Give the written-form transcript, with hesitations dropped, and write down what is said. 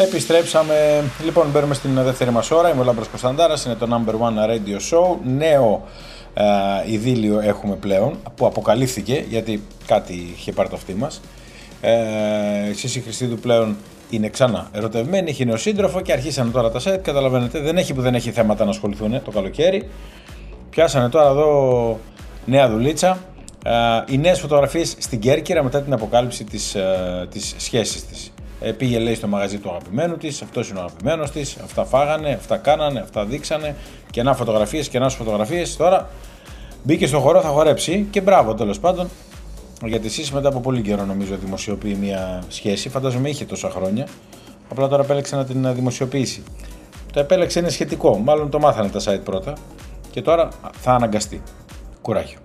Επιστρέψαμε. Λοιπόν, μπαίνουμε στην δεύτερη μας ώρα. Είμαι ο Λάμπρος Κωνσταντάρας, είναι το number one radio show. Νέο ειδήλιο έχουμε πλέον, που αποκαλύφθηκε γιατί κάτι είχε πάρει το αυτί μας. Η Χριστίδου πλέον είναι ξανά ερωτευμένη, έχει νέο σύντροφο και αρχίσανε τώρα τα σετ. Καταλαβαίνετε, δεν έχει θέματα να ασχοληθούν το καλοκαίρι. Πιάσανε τώρα εδώ νέα δουλίτσα. Οι νέες φωτογραφίες στην Κέρκυρα μετά την αποκάλυψη της σχέσης της. Πήγε, λέει, στο μαγαζί του αγαπημένου της, αυτός είναι ο αγαπημένος της, αυτά φάγανε, αυτά κάνανε, αυτά δείξανε, κενά φωτογραφίες. Τώρα μπήκε στο χορό, θα χορέψει και μπράβο τέλος πάντων. Γιατί εσείς μετά από πολύ καιρό νομίζω δημοσιοποιεί μια σχέση, φαντάζομαι είχε τόσα χρόνια, απλά τώρα επέλεξε να την δημοσιοποιήσει. Το επέλεξε είναι σχετικό, μάλλον το μάθανε τα site πρώτα και τώρα θα αναγκαστεί. Κουράγιο.